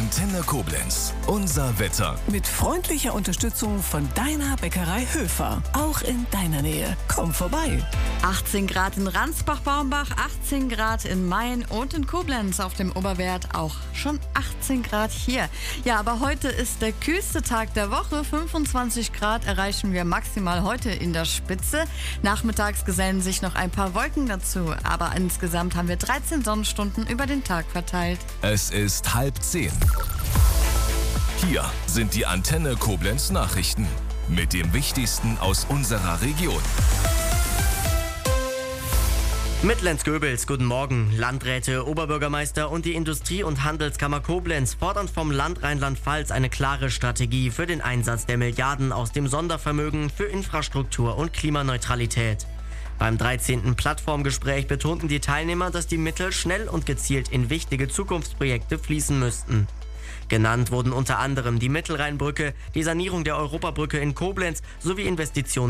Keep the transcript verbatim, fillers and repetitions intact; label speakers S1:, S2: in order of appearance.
S1: Antenne Koblenz. Unser Wetter.
S2: Mit freundlicher Unterstützung von deiner Bäckerei Höfer. Auch in deiner Nähe. Komm vorbei.
S3: achtzehn Grad in Ransbach-Baumbach, achtzehn Grad in Mayen und in Koblenz auf dem Oberwert auch schon achtzehn Grad hier. Ja, aber heute ist der kühlste Tag der Woche. fünfundzwanzig Grad erreichen wir maximal heute in der Spitze. Nachmittags gesellen sich noch ein paar Wolken dazu. Aber insgesamt haben wir dreizehn Sonnenstunden über den Tag verteilt.
S1: Es ist halb zehn. Hier sind die Antenne Koblenz Nachrichten. Mit dem Wichtigsten aus unserer Region.
S4: Mit Lenz Goebels, guten Morgen. Landräte, Oberbürgermeister und die Industrie- und Handelskammer Koblenz fordern vom Land Rheinland-Pfalz eine klare Strategie für den Einsatz der Milliarden aus dem Sondervermögen für Infrastruktur und Klimaneutralität. Beim dreizehnten Plattformgespräch betonten die Teilnehmer, dass die Mittel schnell und gezielt in wichtige Zukunftsprojekte fließen müssten. Genannt wurden unter anderem die Mittelrheinbrücke, die Sanierung der Europabrücke in Koblenz sowie Investitionen